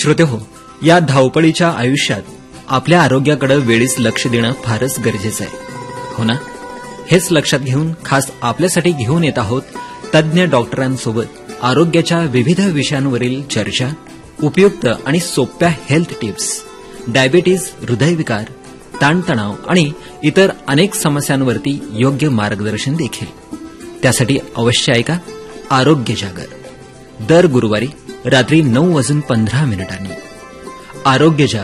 श्रोतेहो, या धावपळीच्या आयुष्यात आपल्या आरोग्याकडे वेळीच लक्ष देणं फारच गरजेचं आहे, हो ना? हेच लक्षात घेऊन खास आपल्यासाठी घेऊन येत आहोत तज्ज्ञ डॉक्टरांसोबत आरोग्याच्या विविध विषयांवरील चर्चा, उपयुक्त आणि सोप्या हेल्थ टिप्स, डायबिटीज, हृदयविकार, ताणतणाव आणि इतर अनेक समस्यांवरती योग्य मार्गदर्शन देखील. त्यासाठी अवश्य ऐका आरोग्य जागर. दर गुरुवारी रात्री 9:15 आरोग्य जागर.